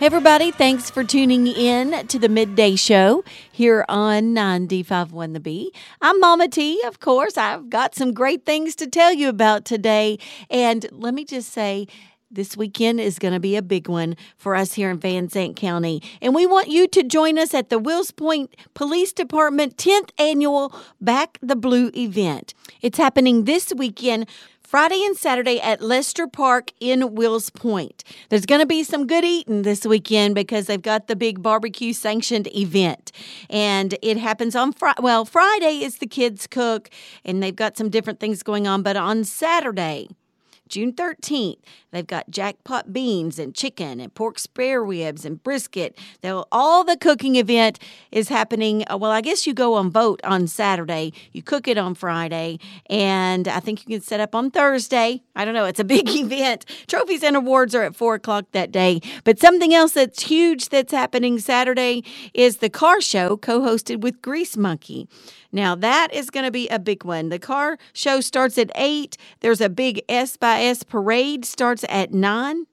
Hey everybody, thanks for tuning in to the Midday Show here on 95.1 The Bee. I'm Mama T, of course. I've got some great things to tell you about today. And let me just say, this weekend is going to be a big one for us here in Van Zandt County. And we want you to join us at the Wills Point Police Department 10th Annual Back the Blue event. It's happening this weekend, Friday and Saturday at Lester Park in Wills Point. There's going to be some good eating this weekend because they've got the big barbecue sanctioned event. And it happens on Friday is the kids cook, and they've got some different things going on. But on Saturday, June 13th, they've got jackpot beans and chicken and pork spare ribs and brisket. All the cooking event is happening. I guess you go on vote on Saturday. You cook it on Friday, and I think you can set up on Thursday. I don't know. It's a big event. Trophies and awards are at 4 o'clock that day. But something else that's huge that's happening Saturday is the car show co-hosted with Grease Monkey. Now, that is going to be a big one. The car show starts at 8. There's a big S by S parade, starts at 9.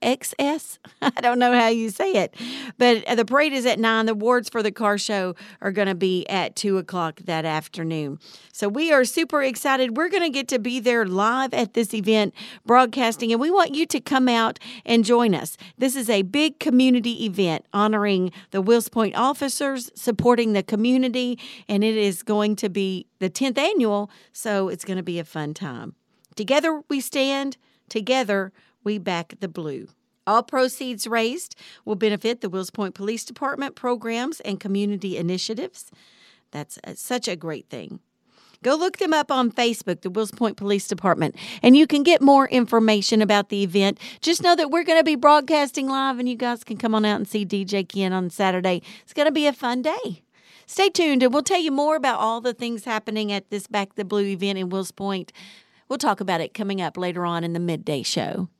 SXS? I don't know how you say it. But the parade is at 9. The awards for the car show are going to be at 2 o'clock that afternoon. So we are super excited. We're going to get to be there live at this event broadcasting, and we want you to come out and join us. This is a big community event honoring the Wills Point officers, supporting the community, and it is going to be the 10th annual, so it's going to be a fun time. Together we stand, together we back the blue. All proceeds raised will benefit the Wills Point Police Department programs and community initiatives. That's such a great thing. Go look them up on Facebook, the Wills Point Police Department, and you can get more information about the event. Just know that we're going to be broadcasting live, and you guys can come on out and see DJ Ken on Saturday. It's going to be a fun day. Stay tuned, and we'll tell you more about all the things happening at this Back the Blue event in Wills Point. We'll talk about it coming up later on in the Midday Show.